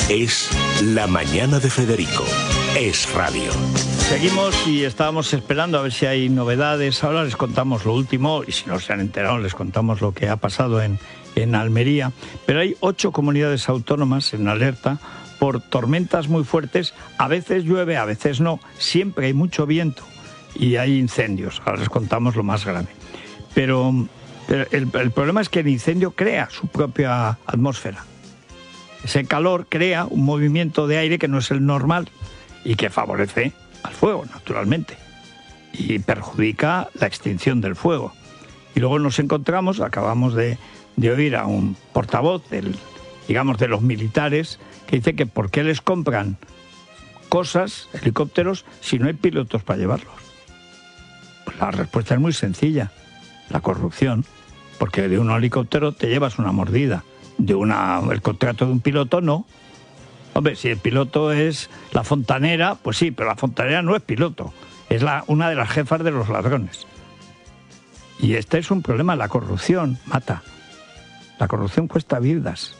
Es La Mañana de Federico. Es radio. Seguimos y estábamos esperando a ver si hay novedades. Ahora les contamos lo último y si no se han enterado les contamos lo que ha pasado en Almería. Pero hay 8 comunidades autónomas en alerta por tormentas muy fuertes. A veces llueve, a veces no. Siempre hay mucho viento y hay incendios. Ahora les contamos lo más grave. Pero el problema es que el incendio crea su propia atmósfera. Ese calor crea un movimiento de aire que no es el normal y que favorece al fuego, naturalmente, y perjudica la extinción del fuego. Y luego nos encontramos, acabamos de oír a un portavoz de los militares, que dice que ¿por qué les compran cosas, helicópteros, si no hay pilotos para llevarlos? Pues la respuesta es muy sencilla: la corrupción. Porque de un helicóptero te llevas una mordida, el contrato de un piloto no. Hombre, si el piloto es la fontanera, pues sí, pero la fontanera no es piloto, es una de las jefas de los ladrones. Y este es un problema, la corrupción mata. La corrupción cuesta vidas.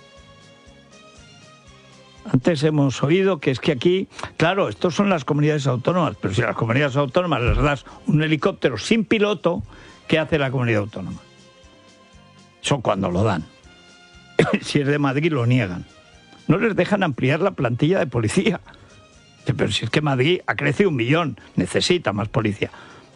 Antes hemos oído que es que aquí, claro, estos son las comunidades autónomas, pero si a las comunidades autónomas les das un helicóptero sin piloto, ¿qué hace la comunidad autónoma? Eso cuando lo dan. Si es de Madrid lo niegan. No les dejan ampliar la plantilla de policía. Pero si es que Madrid ha crecido 1 millón, necesita más policía.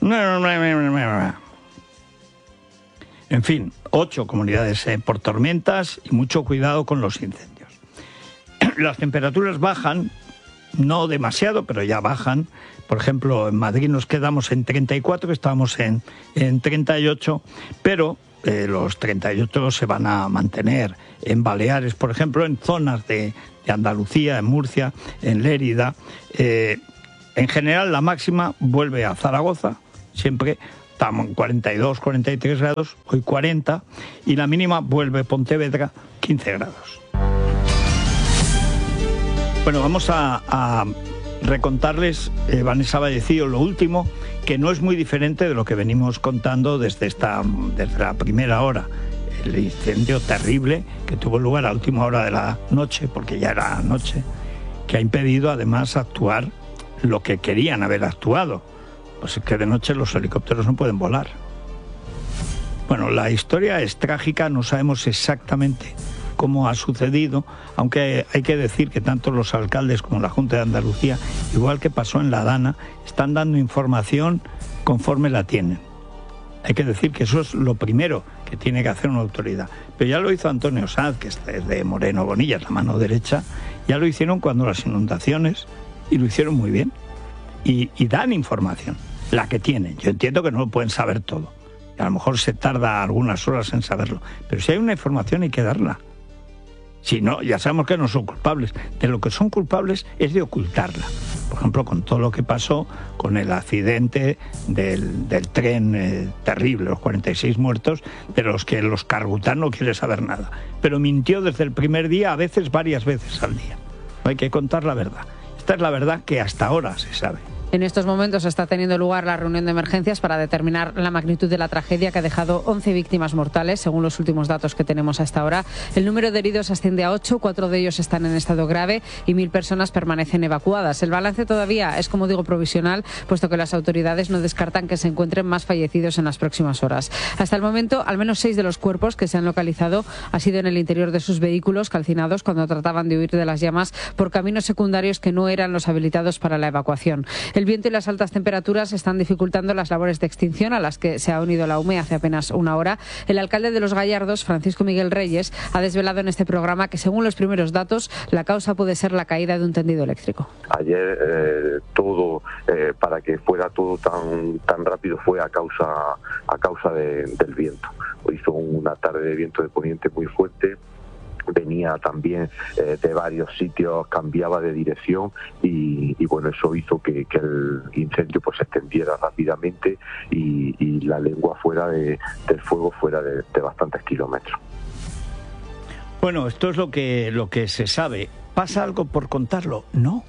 En fin, 8 comunidades por tormentas y mucho cuidado con los incendios. Las temperaturas bajan, no demasiado, pero ya bajan. Por ejemplo, en Madrid nos quedamos en 34, estábamos en 38, pero los 38 se van a mantener. En Baleares, por ejemplo, en zonas de Andalucía, en Murcia, en Lérida. En general, la máxima vuelve a Zaragoza, siempre estamos en 42, 43 grados, hoy 40, y la mínima vuelve a Pontevedra, 15 grados. Bueno, vamos a recontarles, Vanessa Vallecillo, lo último, que no es muy diferente de lo que venimos contando desde la primera hora. El incendio terrible que tuvo lugar a última hora de la noche, porque ya era noche, que ha impedido además actuar lo que querían haber actuado. Pues es que de noche los helicópteros no pueden volar. Bueno, la historia es trágica, no sabemos exactamente cómo ha sucedido, aunque hay que decir que tanto los alcaldes como la Junta de Andalucía, igual que pasó en La Dana, están dando información conforme la tienen. Hay que decir que eso es lo primero que tiene que hacer una autoridad. Pero ya lo hizo Antonio Sanz, que es de Moreno Bonilla, la mano derecha, ya lo hicieron cuando las inundaciones, y lo hicieron muy bien. Y dan información, la que tienen. Yo entiendo que no lo pueden saber todo, y a lo mejor se tarda algunas horas en saberlo, pero si hay una información hay que darla. Si no, ya sabemos que no son culpables. De lo que son culpables es de ocultarla. Por ejemplo, con todo lo que pasó con el accidente del tren terrible, los 46 muertos, de los que los Cargután no quiere saber nada. Pero mintió desde el primer día, a veces varias veces al día. No hay que contar la verdad. Esta es la verdad que hasta ahora se sabe. En estos momentos está teniendo lugar la reunión de emergencias para determinar la magnitud de la tragedia que ha dejado 11 víctimas mortales, según los últimos datos que tenemos hasta ahora. El número de heridos asciende a 8, 4 de ellos están en estado grave y 1.000 personas permanecen evacuadas. El balance todavía es, como digo, provisional, puesto que las autoridades no descartan que se encuentren más fallecidos en las próximas horas. Hasta el momento, al menos 6 de los cuerpos que se han localizado han sido en el interior de sus vehículos, calcinados cuando trataban de huir de las llamas por caminos secundarios que no eran los habilitados para la evacuación. El viento y las altas temperaturas están dificultando las labores de extinción, a las que se ha unido la UME hace apenas una hora. El alcalde de Los Gallardos, Francisco Miguel Reyes, ha desvelado en este programa que, según los primeros datos, la causa puede ser la caída de un tendido eléctrico. Ayer para que fuera todo tan rápido fue a causa del viento. Hizo una tarde de viento de poniente muy fuerte. Venía también de varios sitios, cambiaba de dirección y bueno, eso hizo que el incendio pues se extendiera rápidamente y la lengua del fuego fuera de bastantes kilómetros. Bueno, esto es lo que se sabe. ¿Pasa algo por contarlo? No,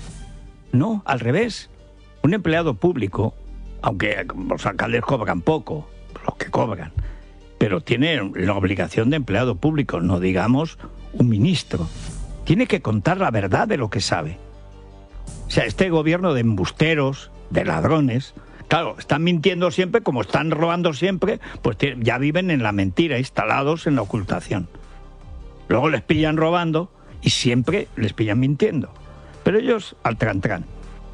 al revés. Un empleado público, aunque los alcaldes cobran poco, los que cobran, pero tiene la obligación de empleado público, no digamos un ministro tiene que contar la verdad de lo que sabe. O sea, este gobierno de embusteros, de ladrones, claro, están mintiendo siempre, como están robando siempre, pues ya viven en la mentira, instalados en la ocultación. Luego les pillan robando y siempre les pillan mintiendo. Pero ellos al trantrán.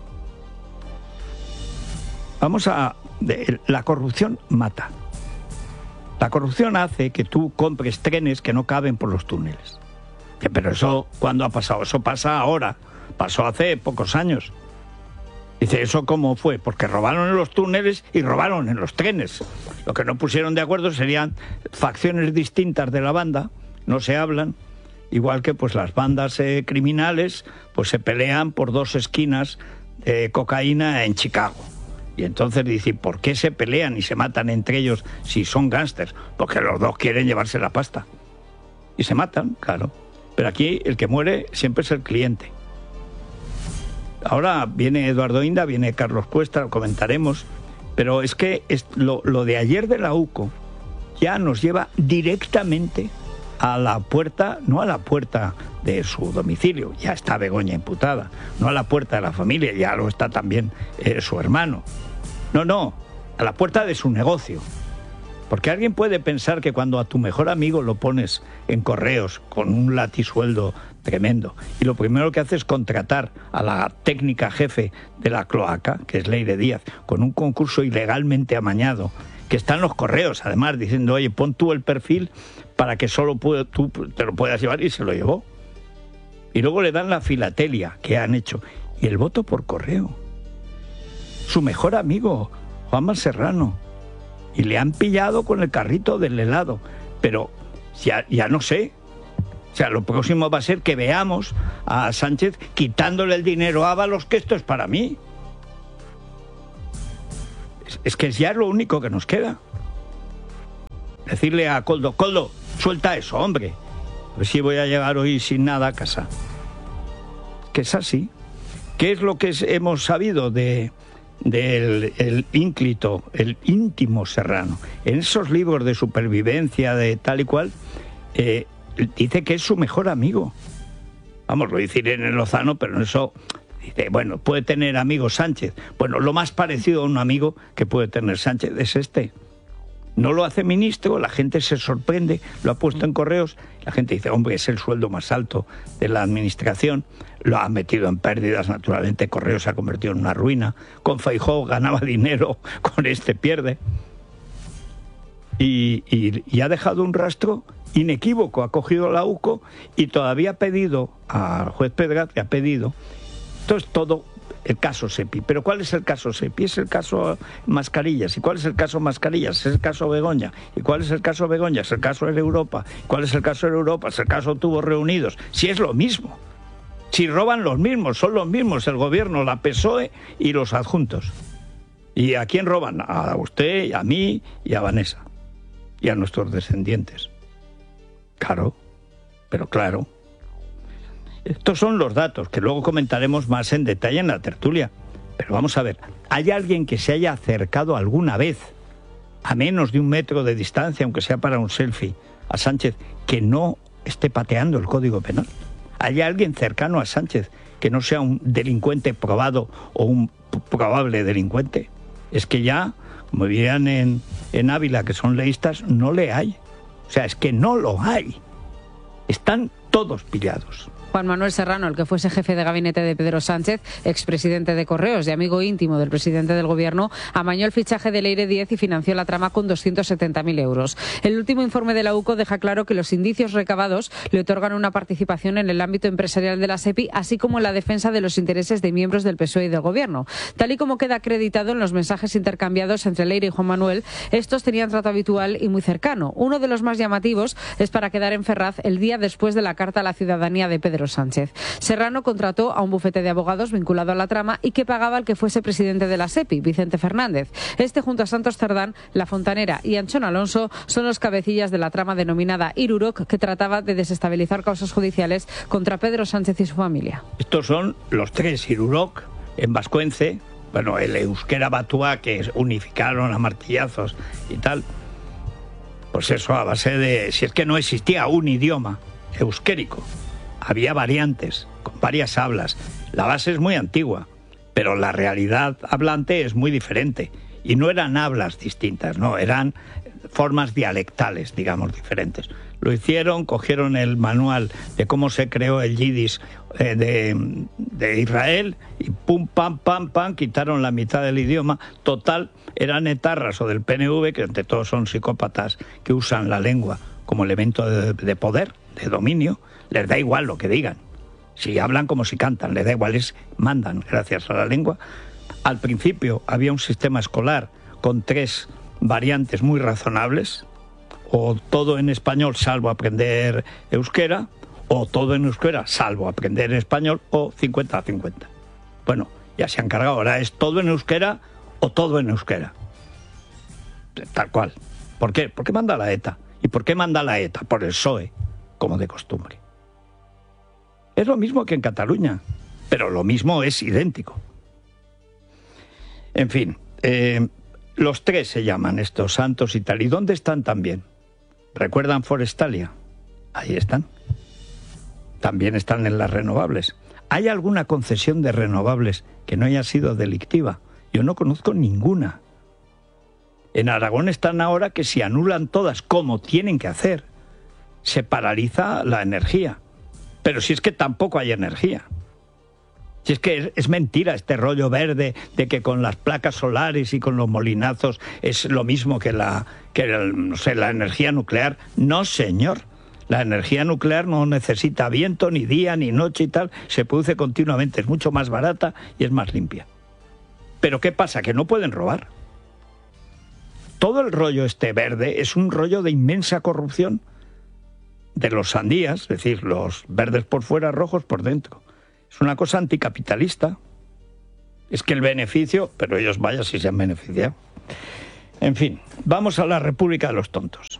La corrupción mata. La corrupción hace que tú compres trenes que no caben por los túneles. Pero eso, ¿cuándo ha pasado? Eso pasa ahora. Pasó hace pocos años. Dice, ¿eso cómo fue? Porque robaron en los túneles y robaron en los trenes. Lo que no pusieron de acuerdo serían facciones distintas de la banda, no se hablan, igual que pues las bandas criminales pues se pelean por 2 esquinas de cocaína en Chicago. Y entonces dice, ¿por qué se pelean y se matan entre ellos si son gángsters? Porque los dos quieren llevarse la pasta. Y se matan, claro. Pero aquí el que muere siempre es el cliente. Ahora viene Eduardo Inda, viene Carlos Cuesta, lo comentaremos, pero es que lo de ayer de la UCO ya nos lleva directamente a la puerta, no a la puerta de su domicilio, ya está Begoña imputada, no a la puerta de la familia, ya lo está también su hermano, no, a la puerta de su negocio. Porque alguien puede pensar que cuando a tu mejor amigo lo pones en Correos con un latisueldo tremendo y lo primero que hace es contratar a la técnica jefe de la cloaca, que es Leire Díaz, con un concurso ilegalmente amañado, que está en los Correos, además, diciendo, oye, pon tú el perfil para que solo tú te lo puedas llevar, y se lo llevó. Y luego le dan la filatelia que han hecho y el voto por correo. Su mejor amigo, Juanma Serrano. Y le han pillado con el carrito del helado. Pero ya no sé. O sea, lo próximo va a ser que veamos a Sánchez quitándole el dinero a Ábalos, que esto es para mí. Es que ya es lo único que nos queda. Decirle a Koldo, suelta eso, hombre. A ver si voy a llegar hoy sin nada a casa. Que es así. ¿Qué es lo que hemos sabido del ínclito, el íntimo Serrano? En esos libros de supervivencia, de tal y cual, dice que es su mejor amigo. Vamos, lo dice Irene Lozano, pero en eso dice, bueno, puede tener amigos Sánchez. Bueno, lo más parecido a un amigo que puede tener Sánchez es este. No lo hace ministro, la gente se sorprende, lo ha puesto en Correos, la gente dice, hombre, es el sueldo más alto de la administración, lo ha metido en pérdidas, naturalmente, Correos se ha convertido en una ruina, con Feijóo ganaba dinero, con este pierde, y ha dejado un rastro inequívoco, ha cogido la UCO y todavía ha pedido al juez Pedraz, le ha pedido, entonces todo el caso Sepi. ¿Pero cuál es el caso Sepi? Es el caso Mascarillas. ¿Y cuál es el caso Mascarillas? Es el caso Begoña. ¿Y cuál es el caso Begoña? Es el caso de Europa. ¿Cuál es el caso de Europa? Es el caso Tubos Reunidos. Si es lo mismo. Si roban los mismos, son los mismos, el gobierno, la PSOE y los adjuntos. ¿Y a quién roban? A usted, a mí y a Vanessa. Y a nuestros descendientes. Claro, pero claro. Estos son los datos, que luego comentaremos más en detalle en la tertulia. Pero vamos a ver, ¿hay alguien que se haya acercado alguna vez, a menos de 1 metro de distancia, aunque sea para un selfie, a Sánchez, que no esté pateando el Código Penal? ¿Hay alguien cercano a Sánchez que no sea un delincuente probado o un probable delincuente? Es que ya, como dirían en Ávila, que son leístas, no le hay. O sea, es que no lo hay. Están todos pillados. Juan Manuel Serrano, el que fuese jefe de gabinete de Pedro Sánchez, expresidente de Correos y amigo íntimo del presidente del gobierno, amañó el fichaje de Leire Díaz y financió la trama con 270.000 euros. El último informe de la UCO deja claro que los indicios recabados le otorgan una participación en el ámbito empresarial de la SEPI, así como en la defensa de los intereses de miembros del PSOE y del gobierno. Tal y como queda acreditado en los mensajes intercambiados entre Leire y Juan Manuel, estos tenían trato habitual y muy cercano. Uno de los más llamativos es para quedar en Ferraz el día después de la carta a la ciudadanía de Pedro Sánchez. Serrano contrató a un bufete de abogados vinculado a la trama y que pagaba al que fuese presidente de la SEPI, Vicente Fernández. Este, junto a Santos Cerdán, La Fontanera y Anchón Alonso, son los cabecillas de la trama denominada Irurok, que trataba de desestabilizar causas judiciales contra Pedro Sánchez y su familia. Estos son los 3 Irurok en vascuence, bueno, el euskera batua, que unificaron a martillazos y tal. Pues eso a base de, si es que no existía un idioma euskérico, había variantes, con varias hablas. La base es muy antigua, pero la realidad hablante es muy diferente. Y no eran hablas distintas, no, eran formas dialectales, digamos, diferentes. Lo hicieron, cogieron el manual de cómo se creó el yiddish de Israel y pum, pam, pam, pam, quitaron la mitad del idioma. Total, eran etarras o del PNV, que entre todos son psicópatas que usan la lengua como elemento de poder, de dominio. Les da igual lo que digan. Si hablan como si cantan, les da igual, mandan gracias a la lengua. Al principio había un sistema escolar con 3 variantes muy razonables, o todo en español salvo aprender euskera, o todo en euskera salvo aprender español, o 50-50. Bueno, ya se han cargado, ahora es todo en euskera o todo en euskera. Tal cual. ¿Por qué? ¿Por qué manda la ETA? ¿Y por qué manda la ETA? Por el PSOE, como de costumbre. Es lo mismo que en Cataluña, pero lo mismo es idéntico. En fin, los 3 se llaman estos santos y tal. ¿Y dónde están también? ¿Recuerdan Forestalia? Ahí están. También están en las renovables. ¿Hay alguna concesión de renovables que no haya sido delictiva? Yo no conozco ninguna. En Aragón están ahora que si anulan todas como tienen que hacer, se paraliza la energía. Pero si es que tampoco hay energía. Si es que es mentira este rollo verde de que con las placas solares y con los molinazos es lo mismo que la energía nuclear. No, señor. La energía nuclear no necesita viento, ni día, ni noche y tal. Se produce continuamente. Es mucho más barata y es más limpia. Pero ¿qué pasa? Que no pueden robar. Todo el rollo este verde es un rollo de inmensa corrupción de los sandías, es decir, los verdes por fuera, rojos por dentro. Es una cosa anticapitalista. Es que el beneficio, pero ellos vaya si se han beneficiado. En fin, vamos a la República de los Tontos.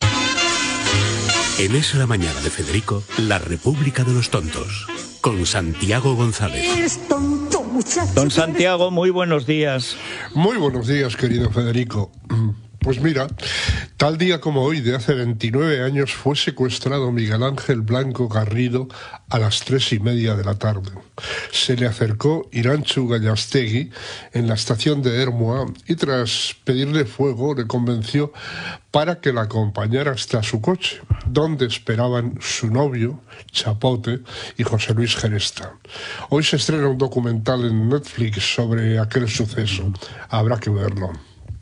En Es la Mañana de Federico, la República de los Tontos, con Santiago González. Eres tonto, muchacho. Don Santiago, muy buenos días. Muy buenos días, querido Federico. Pues mira, tal día como hoy, de hace 29 años, fue secuestrado Miguel Ángel Blanco Garrido a las 3:30 de la tarde. Se le acercó Irantxu Gallastegui en la estación de Ermua y tras pedirle fuego le convenció para que la acompañara hasta su coche, donde esperaban su novio, Chapote, y José Luis Geresta. Hoy se estrena un documental en Netflix sobre aquel suceso. Habrá que verlo.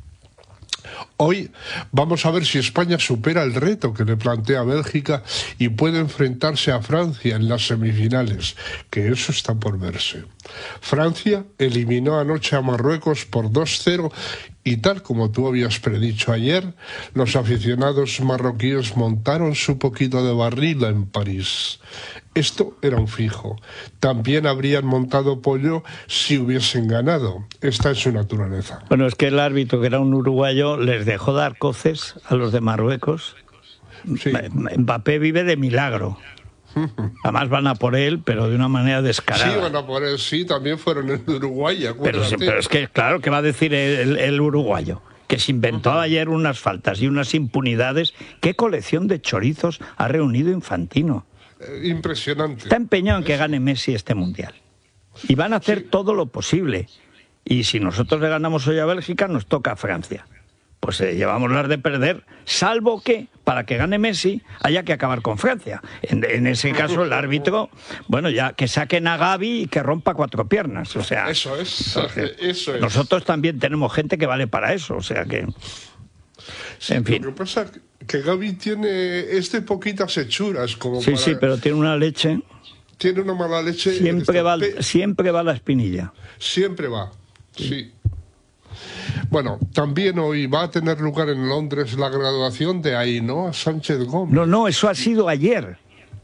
Hoy vamos a ver si España supera el reto que le plantea Bélgica y puede enfrentarse a Francia en las semifinales, que eso está por verse. Francia eliminó anoche a Marruecos por 2-0 y tal como tú habías predicho ayer, los aficionados marroquíes montaron su poquito de barrila en París. Esto era un fijo. También habrían montado pollo si hubiesen ganado. Esta es su naturaleza. Bueno, es que el árbitro, que era un uruguayo, les dejó dar coces a los de Marruecos. Sí. Mbappé vive de milagro. Además van a por él, pero de una manera descarada. Sí, van a por él, sí, también fueron en Uruguay, pero es que, claro, ¿qué va a decir el uruguayo? Que se inventó ayer unas faltas y unas impunidades. ¿Qué colección de chorizos ha reunido Infantino? Impresionante. Está empeñado en que gane Messi este Mundial. Y van a hacer todo lo posible. Y si nosotros le ganamos hoy a Bélgica, nos toca a Francia. Pues llevamos las de perder, salvo que, para que gane Messi, haya que acabar con Francia. En ese caso, el árbitro, bueno, ya que saquen a Gavi y que rompa 4 piernas. O sea, eso es. Nosotros también tenemos gente que vale para eso, o sea que... Sí, en fin. Lo que pasa es que Gavi es de poquitas hechuras. Como sí, sí, pero tiene una leche... Tiene una mala leche... Siempre va la espinilla. Siempre va, sí. Bueno, también hoy va a tener lugar en Londres la graduación de Ainhoa Sánchez Gómez. No, eso ha sido ayer.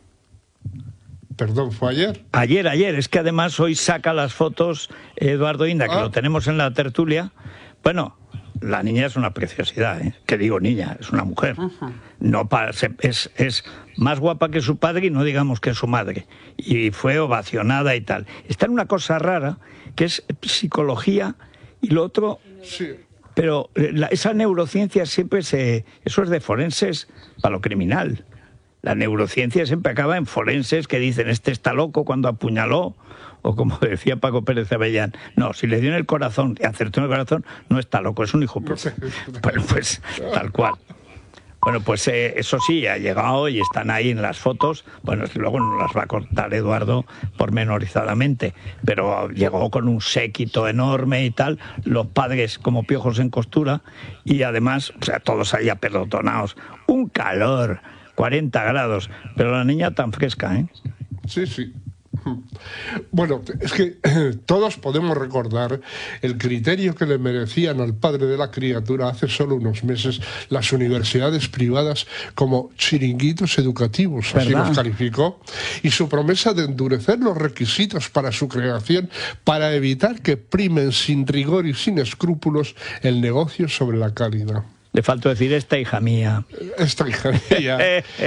Perdón, ¿fue ayer? Ayer. Es que además hoy saca las fotos Eduardo Inda, que lo tenemos en la tertulia. Bueno, la niña es una preciosidad, ¿eh? Que digo niña, es una mujer. No es más guapa que su padre y no digamos que su madre. Y fue ovacionada y tal. Está en una cosa rara, que es psicología y lo otro... Sí. Pero esa neurociencia siempre eso es de forenses para lo criminal. La neurociencia siempre acaba en forenses que dicen este está loco cuando apuñaló, o como decía Paco Pérez Avellán, no, si le dio en el corazón y acertó en el corazón, no está loco, es un hijo puto. Bueno, pues tal cual. Bueno, pues eso sí, ha llegado y están ahí en las fotos. Bueno, luego nos las va a contar Eduardo pormenorizadamente, pero llegó con un séquito enorme y tal, los padres como piojos en costura, y además, o sea, todos ahí apelotonados. Un calor, 40 grados, pero la niña tan fresca, ¿eh? Sí, sí. Bueno, es que todos podemos recordar el criterio que le merecían al padre de la criatura hace solo unos meses las universidades privadas como chiringuitos educativos, así los calificó, y su promesa de endurecer los requisitos para su creación para evitar que primen sin rigor y sin escrúpulos el negocio sobre la calidad. Le faltó decir esta hija mía. Esta hija mía.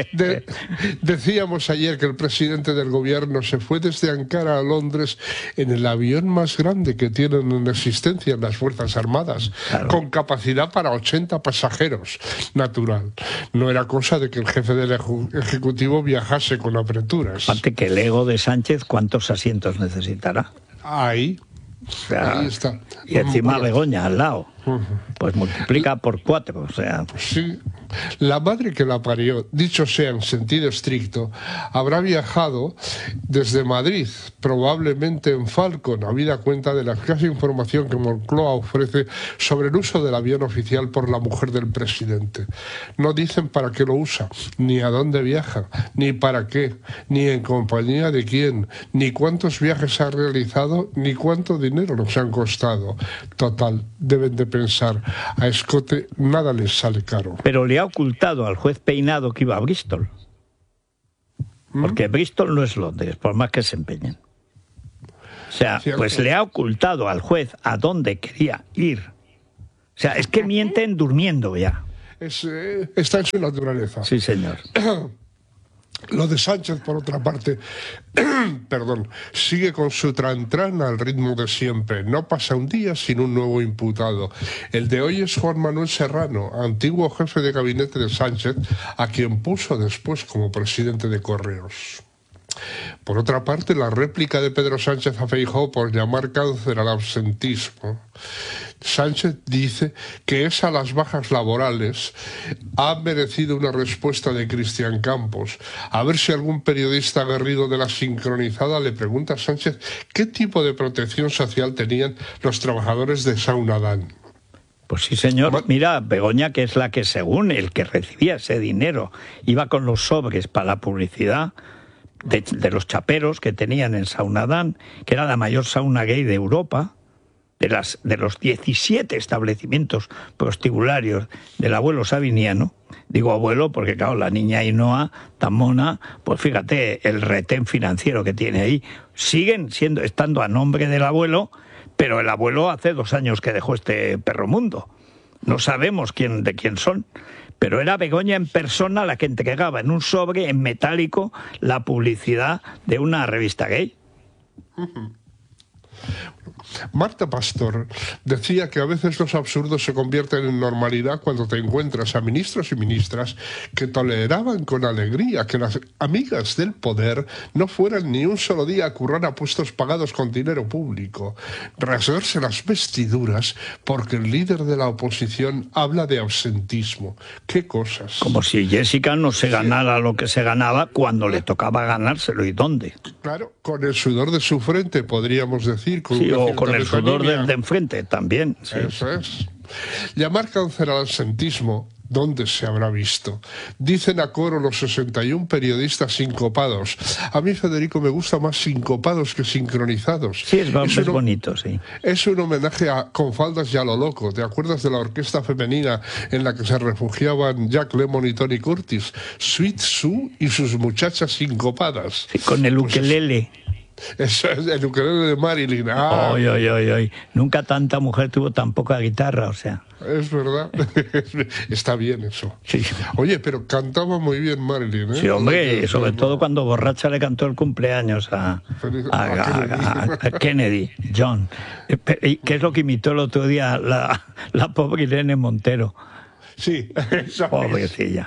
Decíamos ayer que el presidente del gobierno se fue desde Ankara a Londres en el avión más grande que tienen en existencia en las Fuerzas Armadas, claro, con capacidad para 80 pasajeros. Natural. No era cosa de que el jefe del Ejecutivo viajase con apreturas. Aparte que el ego de Sánchez, ¿cuántos asientos necesitará? Ahí. O sea, ahí está. Y encima Begoña al lado. Pues multiplica por 4, o sea. Sí. La madre que la parió, dicho sea en sentido estricto, habrá viajado desde Madrid, probablemente en Falcon, habida cuenta de la escasa información que Moncloa ofrece sobre el uso del avión oficial por la mujer del presidente. No dicen para qué lo usa, ni a dónde viaja, ni para qué, ni en compañía de quién, ni cuántos viajes ha realizado, ni cuánto dinero nos han costado. Total, deben de pensar, a escote nada les sale caro. Pero le ha ocultado al juez Peinado que iba a Bristol. Porque Bristol no es Londres, por más que se empeñen. O sea, ¿cierto? Pues le ha ocultado al juez a dónde quería ir. O sea, es que mienten durmiendo ya. Está en su naturaleza. Sí, señor. Lo de Sánchez, por otra parte, perdón, sigue con su trantrán al ritmo de siempre. No pasa un día sin un nuevo imputado. El de hoy es Juan Manuel Serrano, antiguo jefe de gabinete de Sánchez, a quien puso después como presidente de Correos. Por otra parte, la réplica de Pedro Sánchez a Feijóo por llamar cáncer al absentismo. Sánchez dice que es a las bajas laborales ha merecido una respuesta de Cristian Campos. A ver si algún periodista aguerrido de la sincronizada le pregunta a Sánchez qué tipo de protección social tenían los trabajadores de Saunadán. Pues sí, señor. Mira, Begoña, que es la que, según el que recibía ese dinero, iba con los sobres para la publicidad de los chaperos que tenían en Saunadán, que era la mayor sauna gay de Europa, de los 17 establecimientos prostibularios del abuelo Sabiniano. Digo abuelo porque, claro, la niña Ainhoa, tan mona, pues fíjate el retén financiero que tiene ahí. Siguen estando a nombre del abuelo, pero el abuelo hace 2 años que dejó este perro mundo. No sabemos de quién son. Pero era Begoña en persona la que entregaba en un sobre en metálico la publicidad de una revista gay. Marta Pastor decía que a veces los absurdos se convierten en normalidad cuando te encuentras a ministros y ministras que toleraban con alegría que las amigas del poder no fueran ni un solo día a currar a puestos pagados con dinero público, rasgarse las vestiduras porque el líder de la oposición habla de absentismo. ¿Qué cosas? Como si Jessica no se ganara lo que se ganaba cuando le tocaba ganárselo. ¿Y dónde? Claro, con el sudor de su frente, podríamos decir. Sí, o con el sudor del de enfrente también. Sí. Eso es. Llamar cáncer al absentismo, ¿dónde se habrá visto? Dicen a coro los 61 periodistas sincopados. A mí, Federico, me gusta más sincopados que sincronizados. Sí, es bonito, sí. Es un homenaje a Con faldas y a lo loco. ¿Te acuerdas de la orquesta femenina en la que se refugiaban Jack Lemmon y Tony Curtis? Sweet Sue y sus muchachas sincopadas. Sí, con el ukelele. Eso es el ukelele de Marilyn. Oy. Nunca tanta mujer tuvo tan poca guitarra, o sea. Es verdad. Está bien eso. Sí. Oye, pero cantaba muy bien Marilyn, ¿eh? Sí, hombre, sobre todo cuando borracha le cantó el cumpleaños a Kennedy, John. ¿Qué es lo que imitó el otro día la pobre Irene Montero? Sí, esa pobrecilla.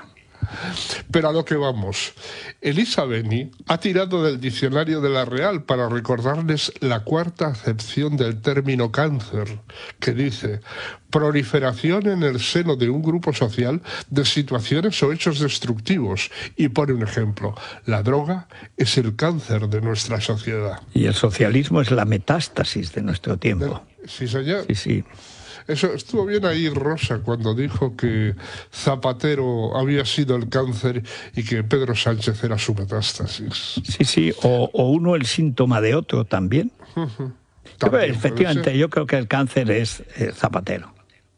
Pero a lo que vamos. Elisa Beni ha tirado del diccionario de la Real para recordarles la cuarta acepción del término cáncer, que dice: proliferación en el seno de un grupo social de situaciones o hechos destructivos. Y pone un ejemplo: la droga es el cáncer de nuestra sociedad. Y el socialismo es la metástasis de nuestro tiempo. Sí, señor. Sí, sí. Eso estuvo bien ahí Rosa cuando dijo que Zapatero había sido el cáncer y que Pedro Sánchez era su metástasis. Sí, sí, o uno el síntoma de otro también. Efectivamente, yo creo que el cáncer es Zapatero.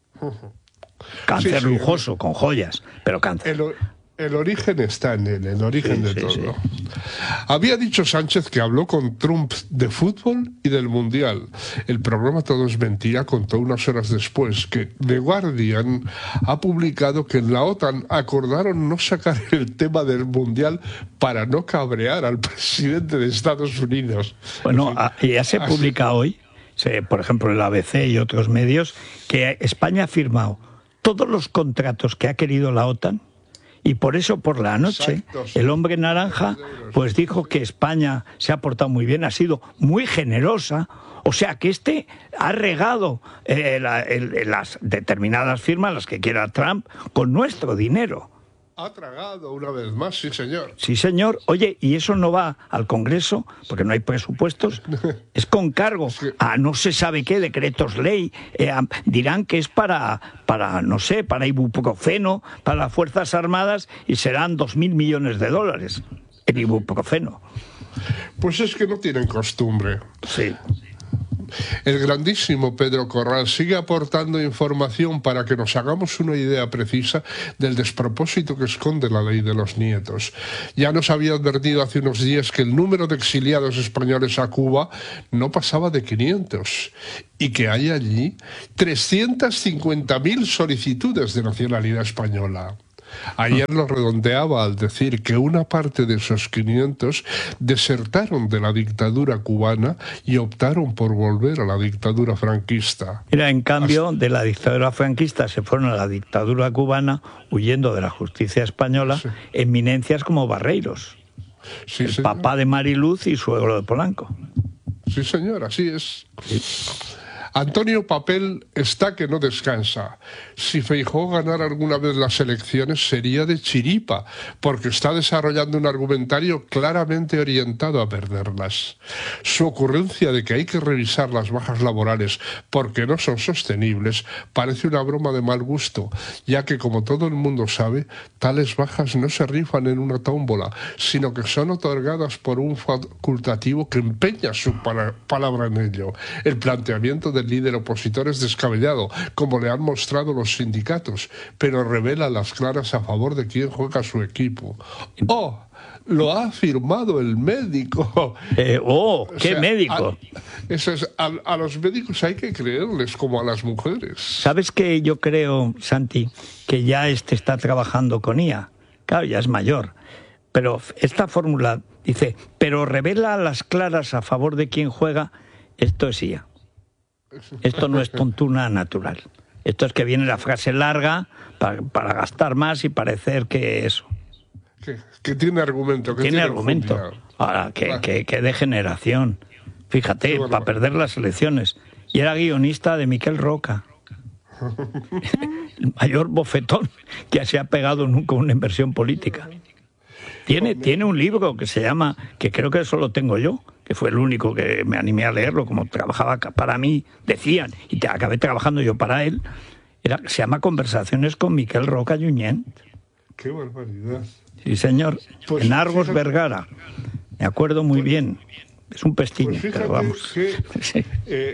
Cáncer Sí, lujoso, con joyas, pero cáncer. El origen está en él, el origen de todo. Sí. Había dicho Sánchez que habló con Trump de fútbol y del Mundial. El programa Todo es Mentira contó unas horas después que The Guardian ha publicado que en la OTAN acordaron no sacar el tema del Mundial para no cabrear al presidente de Estados Unidos. Bueno, ya se publica hoy, por ejemplo, el ABC y otros medios, que España ha firmado todos los contratos que ha querido la OTAN. Y por eso, por la noche, el hombre naranja pues dijo que España se ha portado muy bien, ha sido muy generosa. O sea, que ha regado las determinadas firmas, las que quiera Trump, con nuestro dinero. Ha tragado una vez más, sí, señor. Sí, señor. Oye, ¿y eso no va al Congreso? Porque no hay presupuestos. Es con cargo a no se sabe qué, decretos ley. Dirán que es para no sé, para ibuprofeno, para las Fuerzas Armadas, y serán 2.000 millones de dólares en ibuprofeno. Pues es que no tienen costumbre. Sí. El grandísimo Pedro Corral sigue aportando información para que nos hagamos una idea precisa del despropósito que esconde la ley de los nietos. Ya nos había advertido hace unos días que el número de exiliados españoles a Cuba no pasaba de 500 y que hay allí 350.000 solicitudes de nacionalidad española. Ayer lo redondeaba al decir que una parte de esos 500 desertaron de la dictadura cubana y optaron por volver a la dictadura franquista. Mira, en cambio, de la dictadura franquista se fueron a la dictadura cubana huyendo de la justicia española, sí. Eminencias como Barreiros, sí, el señor. Papá de Mariluz y suegro de Polanco. Sí, señor, así es. Sí. Antonio Papel está que no descansa. Si Feijóo ganara alguna vez las elecciones sería de chiripa, porque está desarrollando un argumentario claramente orientado a perderlas. Su ocurrencia de que hay que revisar las bajas laborales porque no son sostenibles parece una broma de mal gusto, ya que, como todo el mundo sabe, tales bajas no se rifan en una tómbola, sino que son otorgadas por un facultativo que empeña su palabra en ello. El planteamiento del líder opositor es descabellado, como le han mostrado los sindicatos, pero revela las claras a favor de quien juega su equipo. ¡Oh! Lo ha afirmado el médico. ¿Qué médico? Eso es, a los médicos hay que creerles como a las mujeres. ¿Sabes qué? Yo creo, Santi, que ya está trabajando con IA. Claro, ya es mayor. Pero esta fórmula dice, pero revela las claras a favor de quien juega. Esto es IA. Esto no es tontuna natural. Esto es que viene la frase larga para gastar más y parecer que eso. Que tiene argumento. Que tiene argumento. Ahora, que degeneración. Fíjate, para perder las elecciones. Y era guionista de Miquel Roca. El mayor bofetón que se ha pegado nunca una inversión política. Tiene un libro que se llama, que creo que eso lo tengo yo, que fue el único que me animé a leerlo, como trabajaba para mí, decían, y acabé trabajando yo para él, se llama Conversaciones con Miquel Roca Junyent. ¡Qué barbaridad! Sí, señor, pues, en Argos, fíjate, Vergara. Me acuerdo muy bien. Es un pestiño, pues pero vamos. Que, sí.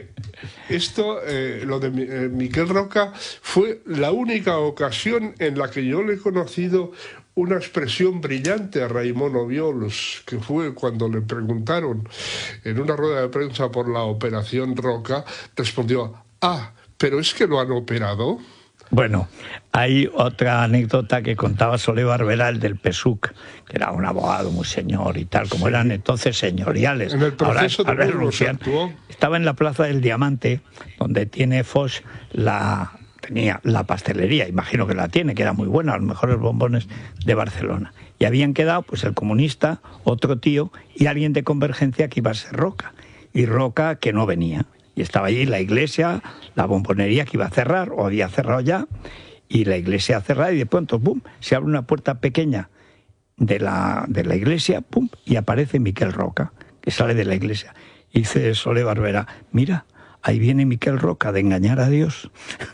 Lo de Miquel Roca fue la única ocasión en la que yo le he conocido una expresión brillante a Raimon Obiols, que fue cuando le preguntaron en una rueda de prensa por la operación Roca, respondió, ¿pero es que lo han operado? Bueno, hay otra anécdota que contaba Solé Barberá, el del PSUC, que era un abogado muy señor y tal, como eran entonces señoriales. En el proceso ahora de Burgos actuó. Estaba en la Plaza del Diamante, donde tiene Foch tenía la pastelería, imagino que la tiene, que era muy buena, los mejores bombones de Barcelona. Y habían quedado pues el comunista, otro tío y alguien de Convergencia que iba a ser Roca. Y Roca que no venía. Y estaba allí la iglesia, la bombonería que iba a cerrar, o había cerrado ya, y la iglesia cerrada, y de pronto, ¡pum!, se abre una puerta pequeña de la iglesia, ¡pum!, y aparece Miquel Roca, que sale de la iglesia. Y dice Sole Barberá, mira, ahí viene Miquel Roca de engañar a Dios.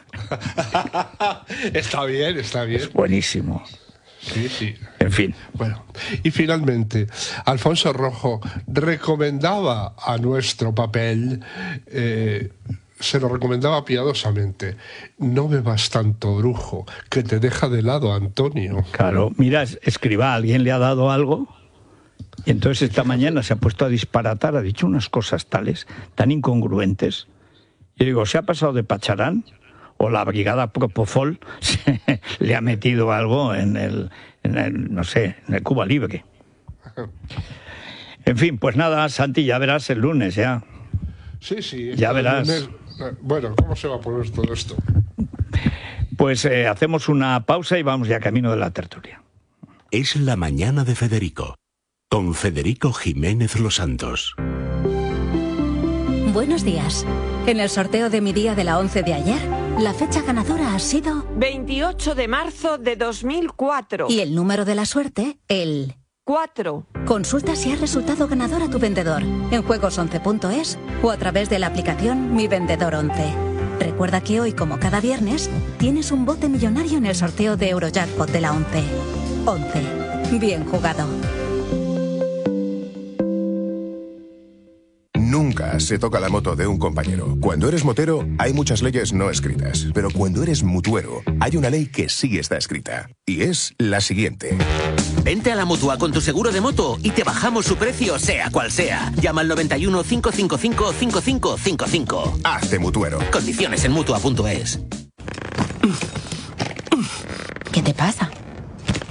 Está bien, está bien. Es buenísimo. Sí, sí. En fin. Bueno, y finalmente, Alfonso Rojo recomendaba a nuestro papel, se lo recomendaba piadosamente, no bebas tanto, brujo, que te deja de lado, Antonio. Claro, mira, Escrivá, alguien le ha dado algo, y entonces esta mañana se ha puesto a disparatar, ha dicho unas cosas tales, tan incongruentes. Yo digo, ¿se ha pasado de Pacharán? ¿O la brigada Propofol le ha metido algo en el Cuba Libre? En fin, pues nada, Santi, ya verás el lunes, ya. Sí, sí. Ya verás. Lunes, bueno, ¿cómo se va a poner todo esto? Pues hacemos una pausa y vamos ya camino de la tertulia. Es la mañana de Federico, con Federico Jiménez Los Santos. Buenos días. En el sorteo de mi día de la 11 de ayer, la fecha ganadora ha sido 28 de marzo de 2004. Y el número de la suerte, el 4. Consulta si has resultado ganador a tu vendedor en juegos11.es o a través de la aplicación Mi Vendedor 11. Recuerda que hoy, como cada viernes, tienes un bote millonario en el sorteo de Eurojackpot de la 11. 11. Bien jugado. Nunca se toca la moto de un compañero. Cuando eres motero, hay muchas leyes no escritas. Pero cuando eres mutuero, hay una ley que sí está escrita. Y es la siguiente. Vente a la Mutua con tu seguro de moto y te bajamos su precio, sea cual sea. Llama al 91 555 5555. Hazte mutuero. Condiciones en Mutua.es. ¿Qué te pasa?